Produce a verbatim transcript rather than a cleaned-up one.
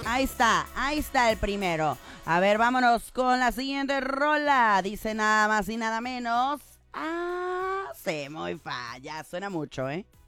Ahí está, ahí está el primero. A ver, vámonos con la siguiente rola. Dice nada más y nada menos. Ah, sí, muy falla. Suena mucho, ¿eh?